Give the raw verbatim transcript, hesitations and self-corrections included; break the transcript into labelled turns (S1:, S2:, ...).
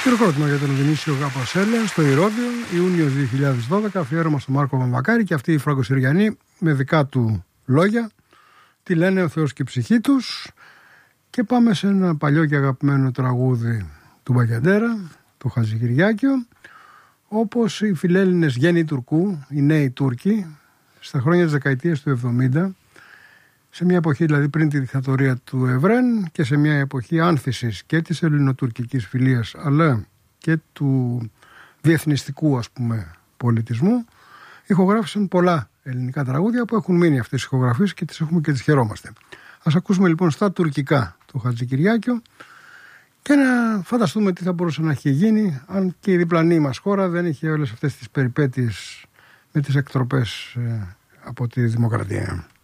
S1: Χειροκρότημα για τον Βινίσιο Καπασέλα στο Ηρώδειο, Ιούνιο δύο χιλιάδες δώδεκα, αφιέρωμα στον Μάρκο Βαμβακάρη, και αυτοί οι Φραγκοσυριανοί με δικά του λόγια τι λένε ο Θεός και η ψυχή τους. Και πάμε σε ένα παλιό και αγαπημένο τραγούδι του Μπακιαντέρα, του Χατζικυριάκιο, όπως οι φιλέλληνες γέννοι Τουρκού, οι νέοι Τούρκοι, στα χρόνια της δεκαετίας του εβδομήντα, σε μια εποχή δηλαδή πριν τη δικτατορία του Ευρέν και σε μια εποχή άνθησης και της ελληνοτουρκικής φιλίας αλλά και του διεθνιστικού, ας πούμε, πολιτισμού, ηχογράφησαν πολλά ελληνικά τραγούδια που έχουν μείνει αυτές τις ηχογραφίες και τις έχουμε και τις χαιρόμαστε. Ας ακούσουμε λοιπόν στα τουρκικά το Χατζικυριάκιο και να φανταστούμε τι θα μπορούσε να έχει γίνει αν και η διπλανή μας χώρα δεν είχε όλες αυτές τις περιπέτειες με τις εκτροπές ε, από τη δημοκρατία.